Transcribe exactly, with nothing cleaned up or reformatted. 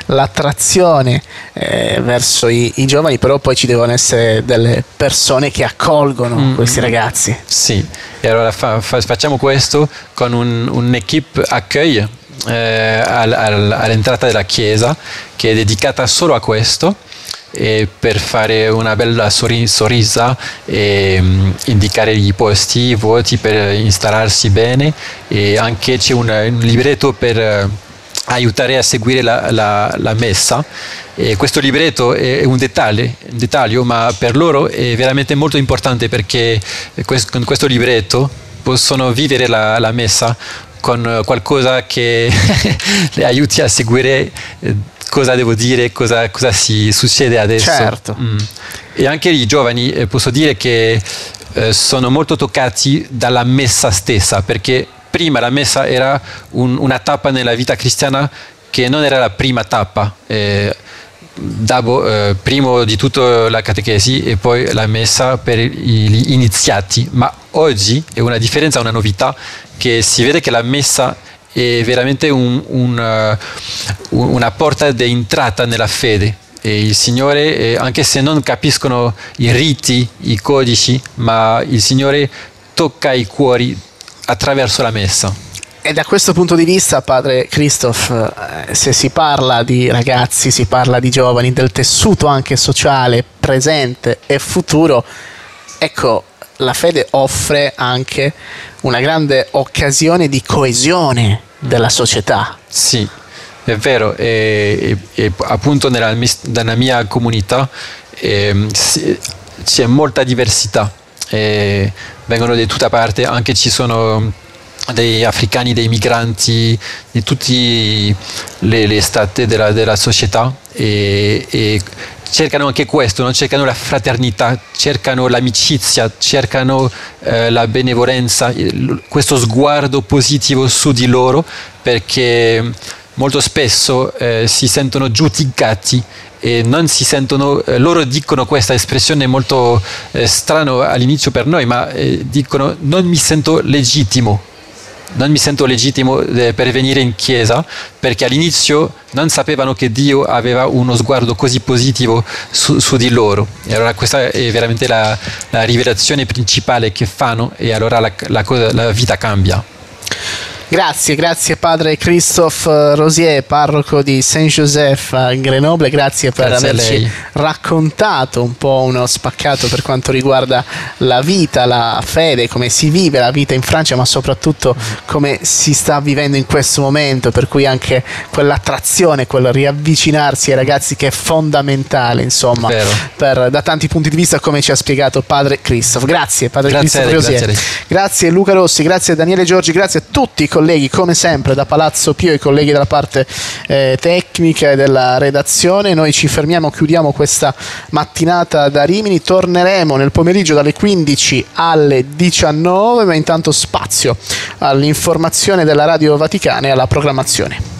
l'attrazione eh, verso i, i giovani, però poi ci devono essere delle persone che accolgono mm. questi ragazzi. Sì, e allora fa, fa, facciamo questo con un, un'equipe accueil eh, al, al, all'entrata della chiesa, che è dedicata solo a questo, e per fare una bella sorri- sorrisa e um, indicare i posti, i voti per installarsi bene, e anche c'è un, un libretto per uh, aiutare a seguire la, la, la messa. E questo libretto è un dettaglio, un dettaglio, ma per loro è veramente molto importante, perché quest- con questo libretto possono vivere la, la messa con qualcosa che le aiuti a seguire eh, cosa devo dire, cosa, cosa si succede adesso. Certo. Mm. E anche i giovani eh, posso dire che eh, sono molto toccati dalla messa stessa, perché prima la messa era un, una tappa nella vita cristiana che non era la prima tappa. Eh, Davo, eh, primo di tutto la catechesi e poi la messa per gli iniziati, ma oggi è una differenza, una novità, che si vede che la messa è veramente un, un, uh, una porta di entrata nella fede, e il Signore, eh, anche se non capiscono i riti, i codici, ma il Signore tocca i cuori attraverso la messa. E da questo punto di vista, padre Christoph, eh, se si parla di ragazzi, si parla di giovani, del tessuto anche sociale, presente e futuro, ecco, la fede offre anche una grande occasione di coesione della società. Sì, è vero, e, e, e appunto nella, nella mia comunità eh, c'è molta diversità, e vengono da tutta parte, anche ci sono dei africani, dei migranti, di tutte le, le stati della, della società, e, e cercano anche questo, no? Cercano la fraternità, cercano l'amicizia, cercano eh, la benevolenza, questo sguardo positivo su di loro, perché molto spesso eh, si sentono giudicati e non si sentono, eh, loro dicono questa espressione molto eh, strano all'inizio per noi, ma eh, dicono: non mi sento legittimo. Non mi sento legittimo per venire in chiesa, perché all'inizio non sapevano che Dio aveva uno sguardo così positivo su, su di loro. E allora questa è veramente la, la rivelazione principale che fanno, e allora la, la, cosa, la vita cambia. Grazie, grazie padre Christoph Rosier, parroco di Saint-Joseph a Grenoble, grazie per grazie averci raccontato un po' uno spaccato per quanto riguarda la vita, la fede, come si vive la vita in Francia, ma soprattutto come si sta vivendo in questo momento, per cui anche quell'attrazione, quel riavvicinarsi ai ragazzi che è fondamentale, insomma, per, da tanti punti di vista, come ci ha spiegato padre Christoph. Grazie padre grazie Christoph Rosier. Grazie, grazie Luca Rossi, grazie Daniele Giorgi, grazie a tutti i colleghi, come sempre da Palazzo Pio, i colleghi della parte eh, tecnica e della redazione. Noi ci fermiamo, chiudiamo questa mattinata da Rimini, torneremo nel pomeriggio dalle quindici alle diciannove, ma intanto spazio all'informazione della Radio Vaticana e alla programmazione.